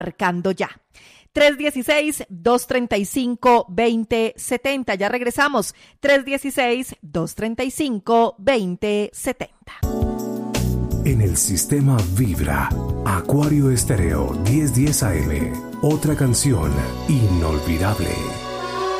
marcando ya. 316-235-2070. Ya regresamos. 316-235-2070. En el sistema Vibra, Acuario Estéreo 1010 AM. Otra canción inolvidable.